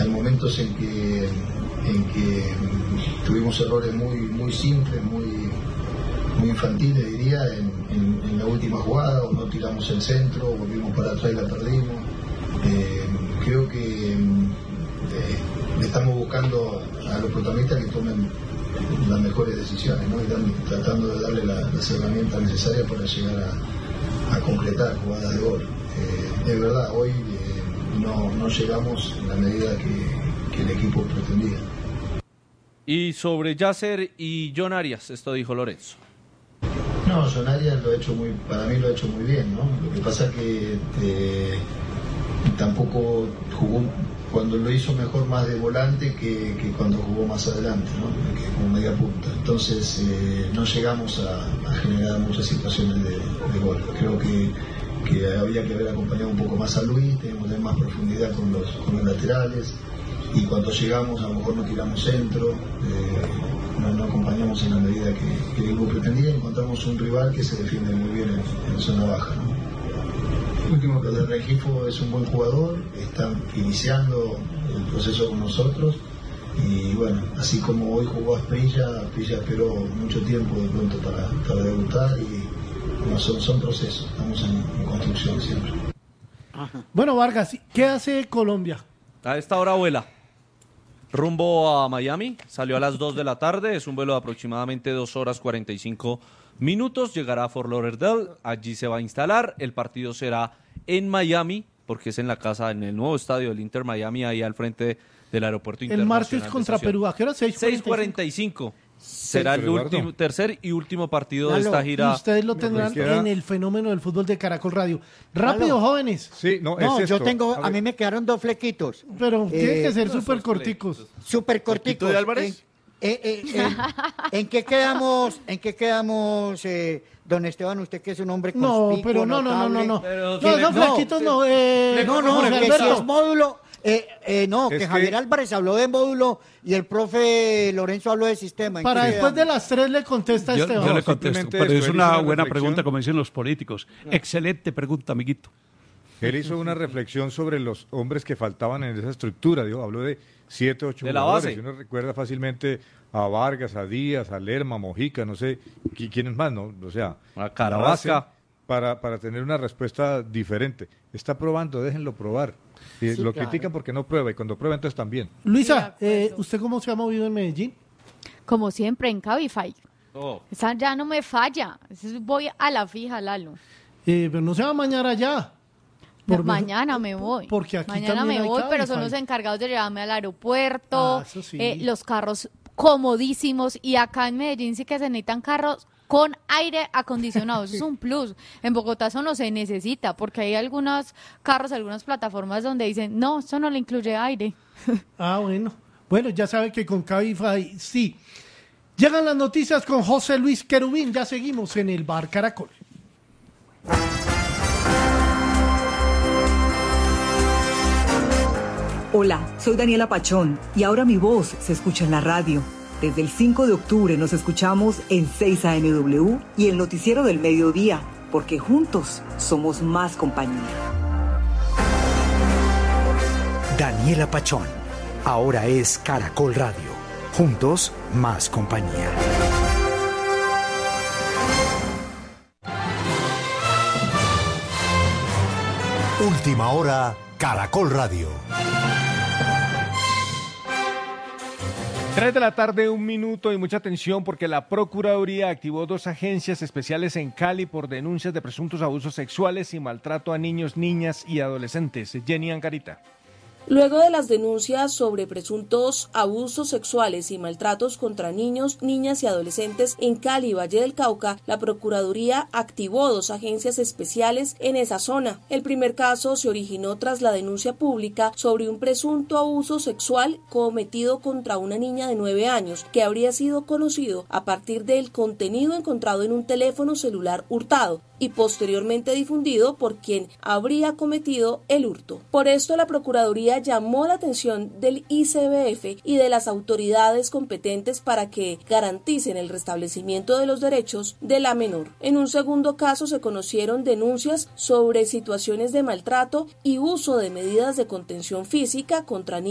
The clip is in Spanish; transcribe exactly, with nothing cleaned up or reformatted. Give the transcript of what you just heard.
hay momentos en que, en que tuvimos errores muy, muy simples, muy, muy infantiles diría, en, en, en la última jugada, o no tiramos el centro, volvimos para atrás y la perdimos. Eh, creo que eh, le estamos buscando a los protagonistas que tomen las mejores decisiones, ¿no? Y dan, tratando de darle la, las herramientas necesarias para llegar a, a concretar jugadas de gol. Eh, es verdad, hoy eh, no, no llegamos en la medida que, que el equipo pretendía. Y sobre Yasser y John Arias, esto dijo Lorenzo. No, John Arias lo ha hecho muy, para mí lo ha hecho muy bien, ¿no? Lo que pasa es que eh, tampoco jugó, cuando lo hizo mejor más de volante que, que cuando jugó más adelante, ¿no? Que como media punta. Entonces eh, no llegamos a, a generar muchas situaciones de, de gol. Creo que, que había que haber acompañado un poco más a Luis, tenemos que tener más profundidad con los, con los laterales, y cuando llegamos a lo mejor no tiramos centro, eh, no, no acompañamos en la medida que, que el equipo pretendía, y encontramos un rival que se defiende muy bien en, en zona baja, ¿no? Último, que el Rengifo es un buen jugador, está iniciando el proceso con nosotros, y bueno, así como hoy jugó Asprilla, Asprilla esperó mucho tiempo de pronto para, para debutar, y bueno, son, son procesos, estamos en, en construcción siempre. Ajá. Bueno, Vargas, ¿qué hace Colombia? A esta hora vuela rumbo a Miami, salió a las dos de la tarde, es un vuelo de aproximadamente dos horas cuarenta y cinco minutos, llegará a Fort Lauderdale, allí se va a instalar, el partido será en Miami, porque es en la casa, en el nuevo estadio del Inter Miami, ahí al frente del aeropuerto internacional. El martes contra Perú, ¿a qué hora? seis cuarenta y cinco. Será el último, tercer y último partido Lalo, de esta gira. Y ustedes lo tendrán en el fenómeno del fútbol de Caracol Radio. Rápido, Lalo. Jóvenes. Sí, no, no es yo esto. tengo, a, a mí me quedaron dos flequitos. Pero eh, tienen que ser no, súper corticos. Súper corticos. ¿De Álvarez? En, eh, eh, en, ¿En qué quedamos, en qué quedamos, eh, don Esteban, usted que es un hombre conspicuo, No, pero no, no, no, no, no. Pero, no, no, flequitos no. Eh, no, no, Jorge que si Alberto. es módulo... Eh, eh, no, Es que que- Javier Álvarez habló de módulo y el profe Lorenzo habló de sistema. ¿En Para qué después de quedamos? las tres le contesta Yo, Esteban. yo No, le contesto, simplemente pero es esto, él una hizo una buena reflexión. pregunta, como dicen los políticos. Excelente pregunta, amiguito. Él hizo una reflexión sobre los hombres que faltaban en esa estructura, digo, habló de siete, ocho De la jugadores. base. Y uno recuerda fácilmente a Vargas, a Díaz, a Lerma, a Mojica, no sé, qui- quiénes más, ¿no? O sea, A la Carrasca. base para, para tener una respuesta diferente. Está probando, déjenlo probar. Y Sí, lo claro. critican porque no prueba, y cuando prueba entonces también. Luisa, Sí, de eh, acuerdo. ¿usted cómo se ha movido en Medellín? Como siempre, en Cabify. Oh. Esa ya no me falla. Esa es- Voy a la fija, Lalo. Eh, pero no se va a mañana allá. Por- Mañana me voy. Porque aquí Mañana también me hay voy, pero son Cabify. los encargados de llevarme al aeropuerto. Ah, eso sí. eh, los carros comodísimos. Y acá en Medellín sí que se necesitan carros con aire acondicionado. Eso es un plus. En Bogotá eso no se necesita, porque hay algunos carros, algunas plataformas donde dicen, no, esto no le incluye aire. Ah, bueno. Bueno, ya sabe que con Cabify sí. Llegan las noticias con José Luis Querubín. Ya seguimos en el Bar Caracol. Hola, soy Daniela Pachón y ahora mi voz se escucha en la radio. Desde el cinco de octubre nos escuchamos en seis A M W y el noticiero del mediodía, porque juntos somos más compañía. Daniela Pachón, ahora es Caracol Radio. Juntos, más compañía. Última hora, Caracol Radio. Tres de la tarde, un minuto y mucha atención porque la Procuraduría activó dos agencias especiales en Cali por denuncias de presuntos abusos sexuales y maltrato a niños, niñas y adolescentes. Jenny Angarita. Luego de las denuncias sobre presuntos abusos sexuales y maltratos contra niños, niñas y adolescentes en Cali y Valle del Cauca, la Procuraduría activó dos agencias especiales en esa zona. El primer caso se originó tras la denuncia pública sobre un presunto abuso sexual cometido contra una niña de nueve años, que habría sido conocido a partir del contenido encontrado en un teléfono celular hurtado y posteriormente difundido por quien habría cometido el hurto. Por esto, la Procuraduría llamó la atención del I C B F y de las autoridades competentes para que garanticen el restablecimiento de los derechos de la menor. En un segundo caso se conocieron denuncias sobre situaciones de maltrato y uso de medidas de contención física contra niños